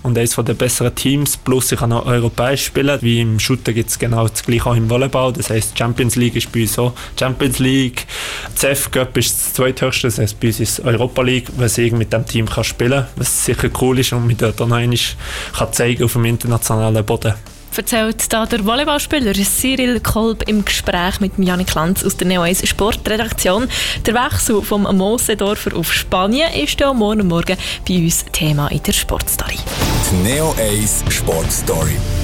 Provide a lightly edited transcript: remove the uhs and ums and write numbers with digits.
und eines der besseren Teams. Plus ich kann noch europäisch spielen. Wie im Shooter gibt es genau das Gleiche auch im Volleyball. Das heisst, Champions League ist bei uns so. Champions League, CEF Cup ist das zweithöchste. Das heisst, bei uns ist Europa League, was ich mit dem Team kann spielen kann. Was sicher cool ist und mich dort auch noch einmal kann zeigen auf dem internationalen Boden. Erzählt da der Volleyballspieler Cyril Kolb im Gespräch mit Janik Lanz aus der Neo 1 Sportredaktion. Der Wechsel vom Moosendorfer auf Spanien ist ja morgen bei uns Thema in der Sportstory. Die Neo 1 Sportstory.